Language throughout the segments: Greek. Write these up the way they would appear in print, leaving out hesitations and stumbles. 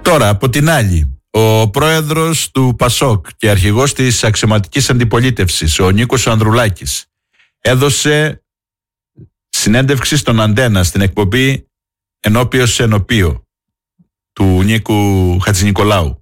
Τώρα, από την άλλη, ο πρόεδρος του ΠΑΣΟΚ και αρχηγός της αξιωματικής αντιπολίτευσης, ο Νίκος Ανδρουλάκης, έδωσε συνέντευξη στον Αντένα στην εκπομπή Ενώπιος σε Ενωπίο του Νίκου Χατζηνικολάου.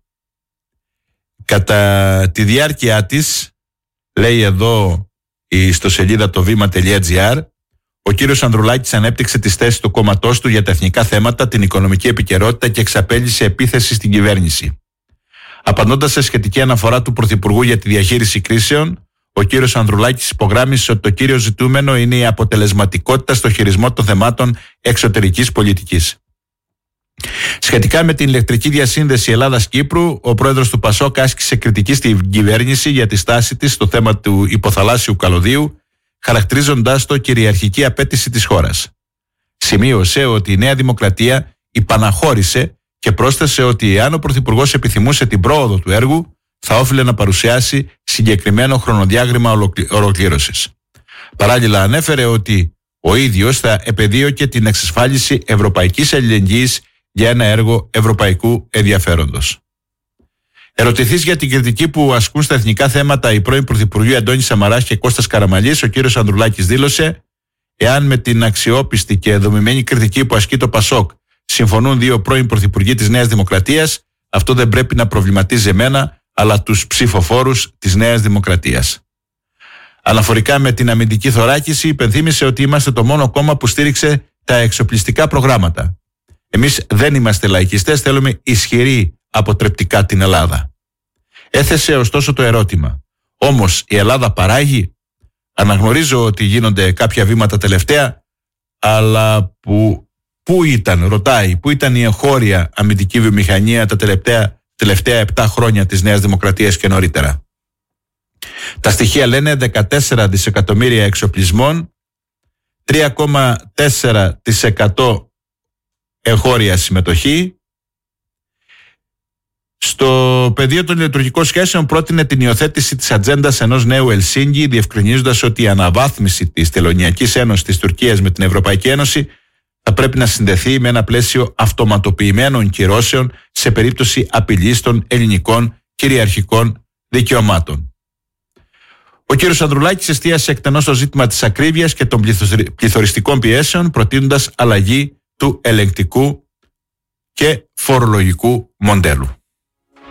Κατά τη διάρκεια της, λέει εδώ η ιστοσελίδα το βήμα.gr, ο κύριος Ανδρουλάκης ανέπτυξε τις θέσεις του κόμματός του για τα εθνικά θέματα, την οικονομική επικαιρότητα και εξαπέλυσε επίθεση στην κυβέρνηση. Απαντώντας σε σχετική αναφορά του Πρωθυπουργού για τη διαχείριση κρίσεων, ο κύριος Ανδρουλάκης υπογράμμισε ότι το κύριο ζητούμενο είναι η αποτελεσματικότητα στο χειρισμό των θεμάτων εξωτερικής πολιτικής. Σχετικά με την ηλεκτρική διασύνδεση Ελλάδας-Κύπρου, ο πρόεδρος του ΠΑΣΟΚ άσκησε κριτική στην κυβέρνηση για τη στάση της στο θέμα του υποθαλάσσιου καλωδίου, χαρακτηρίζοντάς το κυριαρχική απέτηση της χώρας. Σημείωσε ότι η Νέα Δημοκρατία υπαναχώρησε και πρόσθεσε ότι εάν ο Πρωθυπουργός επιθυμούσε την πρόοδο του έργου, θα όφιλε να παρουσιάσει συγκεκριμένο χρονοδιάγραμμα ολοκλήρωσης. Παράλληλα, ανέφερε ότι ο ίδιος θα επεδίωκε την εξασφάλιση ευρωπαϊκής αλληλεγγύης για ένα έργο ευρωπαϊκού ενδιαφέροντος. Ερωτηθείς για την κριτική που ασκούν στα εθνικά θέματα οι πρώην Πρωθυπουργοί Αντώνης Σαμαράς και Κώστας Καραμανλής, ο κύριος Ανδρουλάκης δήλωσε: εάν με την αξιόπιστη και δομημένη κριτική που ασκεί το ΠΑΣΟΚ συμφωνούν δύο πρώην Πρωθυπουργοί της Νέας Δημοκρατίας, αυτό δεν πρέπει να προβληματίζει εμένα, αλλά τους ψηφοφόρους της Νέας Δημοκρατίας. Αναφορικά με την αμυντική θωράκιση, υπενθύμησε ότι είμαστε το μόνο κόμμα που στήριξε τα εξοπλιστικά προγράμματα. Εμείς δεν είμαστε λαϊκιστές, θέλουμε ισχυρή αποτρεπτικά την Ελλάδα. Έθεσε ωστόσο το ερώτημα: όμως η Ελλάδα παράγει? Αναγνωρίζω ότι γίνονται κάποια βήματα τελευταία, αλλά πού ήταν, ρωτάει, πού ήταν η εγχώρια αμυντική βιομηχανία τα τελευταία 7 χρόνια της Νέας Δημοκρατίας και νωρίτερα? Τα στοιχεία λένε 14 δισεκατομμύρια εξοπλισμών, 3,4% εγχώρια συμμετοχή. Στο πεδίο των λειτουργικών σχέσεων πρότεινε την υιοθέτηση της ατζέντας ενός νέου Ελσίνκι, διευκρινίζοντας ότι η αναβάθμιση της Τελωνειακής Ένωσης της Τουρκίας με την Ευρωπαϊκή Ένωση θα πρέπει να συνδεθεί με ένα πλαίσιο αυτοματοποιημένων κυρώσεων σε περίπτωση απειλής των ελληνικών κυριαρχικών δικαιωμάτων. Ο κύριος Ανδρουλάκης εστίασε εκτενώς στο ζήτημα της ακρίβειας και των πληθωριστικών πιέσεων, προτείνοντας αλλαγή του ελεγκτικού και φορολογικού μοντέλου.